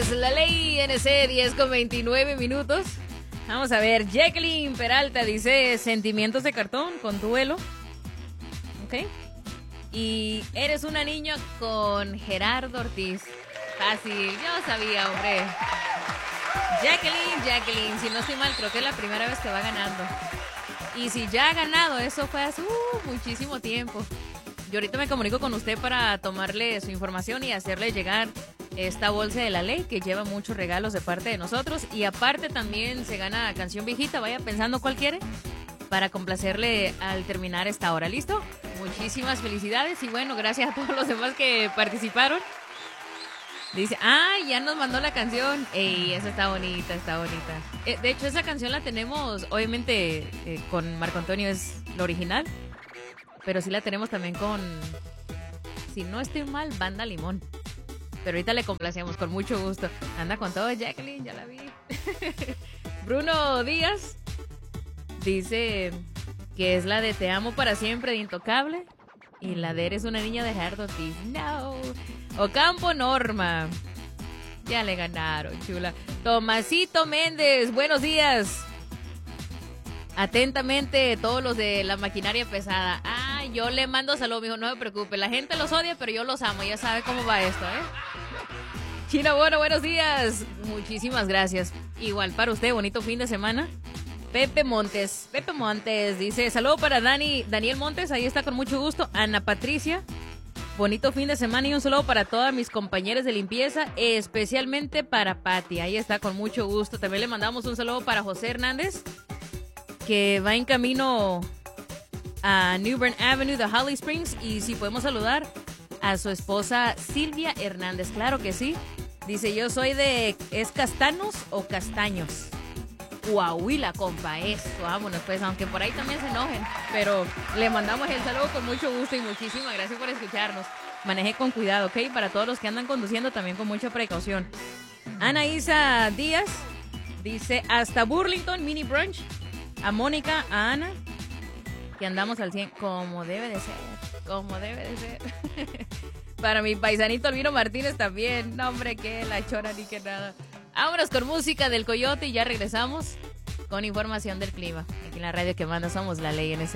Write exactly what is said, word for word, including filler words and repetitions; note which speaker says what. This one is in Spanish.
Speaker 1: somos la ley N C, diez con veintinueve minutos. Vamos a ver, Jacqueline Peralta dice sentimientos de cartón con duelo. Ok. Y eres una niña con Gerardo Ortiz. Fácil, yo sabía, hombre. Jacqueline, Jacqueline, si no estoy mal, creo que es la primera vez que va ganando. Y si ya ha ganado, eso fue hace uh, muchísimo tiempo. Yo ahorita me comunico con usted para tomarle su información y hacerle llegar esta bolsa de la ley que lleva muchos regalos de parte de nosotros. Y aparte también se gana canción viejita, vaya pensando cuál quiere, para complacerle al terminar esta hora. ¿Listo? Muchísimas felicidades y bueno, gracias a todos los demás que participaron. Dice, ah, ya nos mandó la canción. Ey, esa está bonita, está bonita. Eh, de hecho, esa canción la tenemos, obviamente, eh, con Marco Antonio es la original. Pero sí la tenemos también con, si no estoy mal, Banda Limón. Pero ahorita le complacemos con mucho gusto. Anda con todo, Jacqueline, ya la vi. Bruno Díaz dice que es la de Te amo para siempre de Intocable. Y la de Eres una niña de Gerardo Ortiz. No. Ocampo Norma. Ya le ganaron, chula. Tomasito Méndez, buenos días. Atentamente, todos los de la maquinaria pesada. Ah, yo le mando saludos, mijo, no me preocupe. La gente los odia, pero yo los amo. Ya sabe cómo va esto, ¿eh? Chino, bueno, buenos días. Muchísimas gracias. Igual para usted, bonito fin de semana. Pepe Montes, Pepe Montes dice, saludo para Dani, Daniel Montes, ahí está con mucho gusto. Ana Patricia, bonito fin de semana y un saludo para todas mis compañeras de limpieza, especialmente para Patti, ahí está con mucho gusto. También le mandamos un saludo para José Hernández, que va en camino a New Bern Avenue de Holly Springs, y si podemos saludar a su esposa Silvia Hernández, claro que sí. Dice, yo soy de, ¿es Castanos o Castaños? Coahuila, compa, eso, vámonos pues, aunque por ahí también se enojen, pero le mandamos el saludo con mucho gusto y muchísimas gracias por escucharnos. Maneje con cuidado, ¿ok? Para todos los que andan conduciendo también con mucha precaución. Ana Isa Díaz dice, hasta Burlington, mini brunch. A Mónica, a Ana, que andamos al cien, como debe de ser, como debe de ser. Para mi paisanito Elviro Martínez también, no hombre, que la chora ni que nada. Vámonos con música del Coyote y ya regresamos con información del clima. Aquí en la radio que manda somos la ley N C.